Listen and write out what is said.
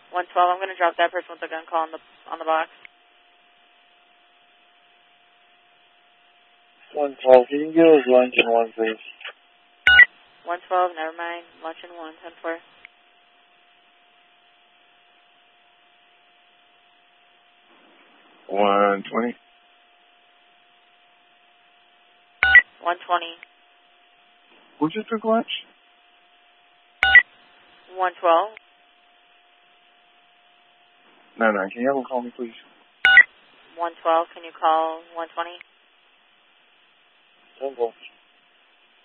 112, I'm going to drop that person with the gun call on the box. 112, can you give us lunch and 1, please? 112, never mind. Lunch and 1, 10-4. $120. 120. Who just took lunch? 112. 99. Can you have him call me, please? 112, can you call 120? 10-4.